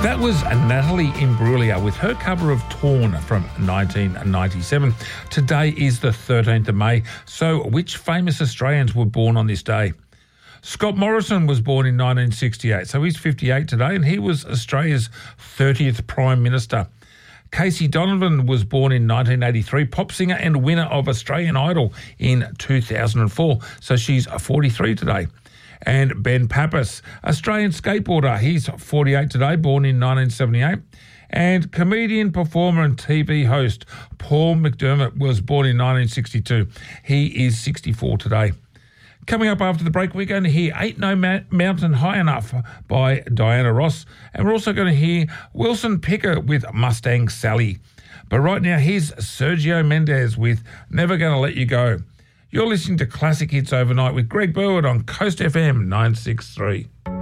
That was Natalie Imbruglia with her cover of Torn from 1997. Today is the 13th of May, so which famous Australians were born on this day? Scott Morrison was born in 1968, so he's 58 today, and he was Australia's 30th Prime Minister. Casey Donovan was born in 1983, pop singer and winner of Australian Idol in 2004, so she's 43 today. And Ben Pappas, Australian skateboarder, he's 48 today, born in 1978. And comedian, performer and TV host Paul McDermott was born in 1962. He is 64 today. Coming up after the break, we're going to hear Ain't No Mountain High Enough by Diana Ross. And we're also going to hear Wilson Picker with Mustang Sally. But right now, here's Sergio Mendes with Never Gonna Let You Go. You're listening to Classic Hits Overnight with Greg Burwood on Coast FM 963.